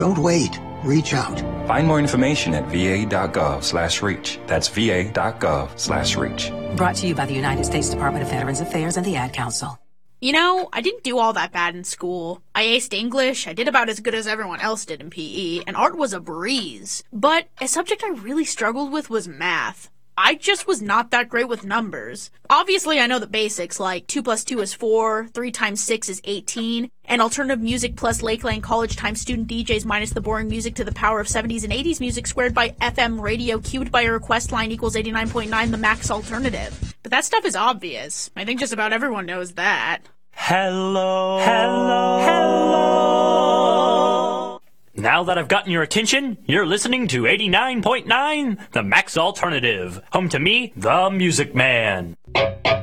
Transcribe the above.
Don't wait. Reach out. Find more information at va.gov/reach. That's va.gov/reach. Brought to you by the United States Department of Veterans Affairs and the Ad Council. You know, I didn't do all that bad in school. I aced English, I did about as good as everyone else did in PE, and art was a breeze. But a subject I really struggled with was math. I just was not that great with numbers. Obviously, I know the basics, like 2 plus 2 is 4, 3 times 6 is 18, and alternative music plus Lakeland College times student DJs minus the boring music to the power of 70s and 80s music squared by FM radio cubed by a request line equals 89.9, the max alternative. But that stuff is obvious. I think just about everyone knows that. Hello. Now that I've gotten your attention, you're listening to 89.9, the Max Alternative. Home to me, the Music Man.